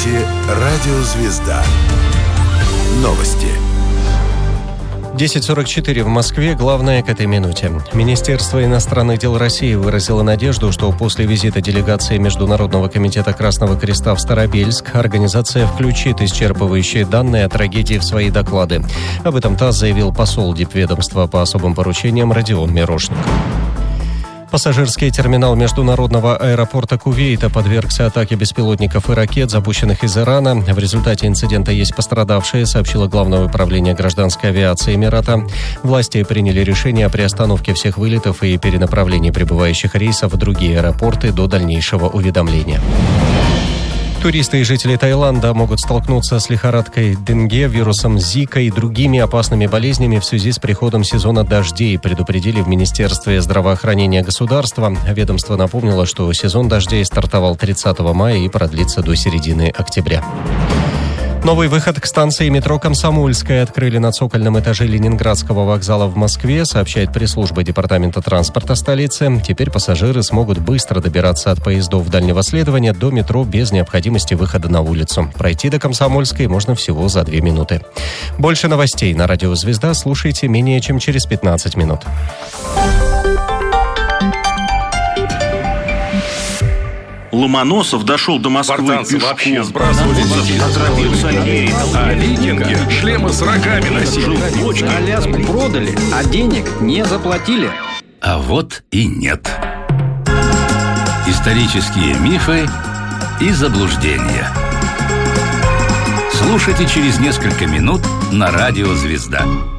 слушаете «Радио Звезда». Новости. 10:44 в Москве. Главное к этой минуте. Министерство иностранных дел России выразило надежду, что после визита делегации Международного комитета Красного Креста в Старобельск организация включит исчерпывающие данные о трагедии в свои доклады. Об этом ТАСС заявил посол дипведомства по особым поручениям Родион Мирошник. Пассажирский терминал международного аэропорта Кувейта подвергся атаке беспилотников и ракет, запущенных из Ирана. В результате инцидента есть пострадавшие, сообщило Главное управление гражданской авиации Эмирата. Власти приняли решение о приостановке всех вылетов и перенаправлении прибывающих рейсов в другие аэропорты до дальнейшего уведомления. Туристы и жители Таиланда могут столкнуться с лихорадкой денге, вирусом Зика и другими опасными болезнями в связи с приходом сезона дождей, предупредили в Министерстве здравоохранения государства. Ведомство напомнило, что сезон дождей стартовал 30 мая и продлится до середины октября. Новый выход к станции метро «Комсомольская» открыли на цокольном этаже Ленинградского вокзала в Москве, сообщает пресс-служба Департамента транспорта столицы. Теперь пассажиры смогут быстро добираться от поездов дальнего следования до метро без необходимости выхода на улицу. Пройти до Комсомольской можно всего за 2 минуты. Больше новостей на радио «Звезда» слушайте менее чем через 15 минут. Ломоносов дошел до Москвы пешком. Отравился а викинги шлемы с рогами носили. Аляску продали, а денег не заплатили. А вот и нет. Исторические мифы и заблуждения. Слушайте через несколько минут на радио «Звезда».